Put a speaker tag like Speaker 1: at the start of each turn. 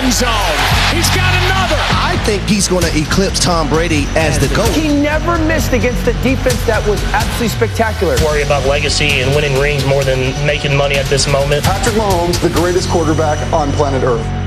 Speaker 1: end zone. He's got another.
Speaker 2: I think he's going to eclipse Tom Brady as the GOAT.
Speaker 3: He never missed against a defense that was absolutely spectacular.
Speaker 4: Worry about legacy and winning rings more than making money at this moment.
Speaker 5: Patrick Mahomes, the greatest quarterback on planet Earth.